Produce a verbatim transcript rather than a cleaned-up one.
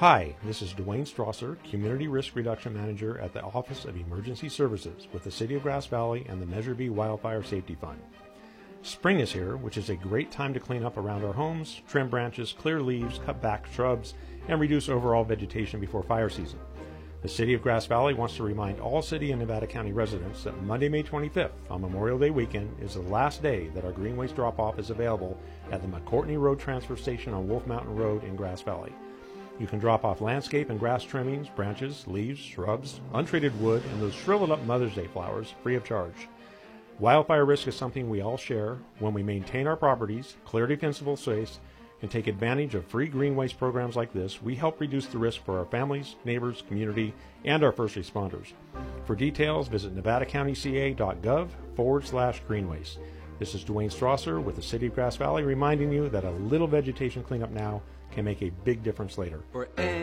Hi, this is Dwayne Strasser, Community Risk Reduction Manager at the Office of Emergency Services with the City of Grass Valley and the Measure B Wildfire Safety Fund. Spring is here, which is a great time to clean up around our homes, trim branches, clear leaves, cut back shrubs, and reduce overall vegetation before fire season. The City of Grass Valley wants to remind all City and Nevada County residents that Monday, May twenty-fifth, on Memorial Day weekend, is the last day that our green waste drop-off is available at the McCourtney Road Transfer Station on Wolf Mountain Road in Grass Valley. You can drop off landscape and grass trimmings, branches, leaves, shrubs, untreated wood, and those shriveled up Mother's Day flowers free of charge. Wildfire risk is something we all share. When we maintain our properties, clear defensible space, and take advantage of free green waste programs like this, we help reduce the risk for our families, neighbors, community, and our first responders. For details, visit nevadacountyca.gov forward slash green waste. This is Dwayne Strasser with the City of Grass Valley reminding you that a little vegetation cleanup now can make a big difference later.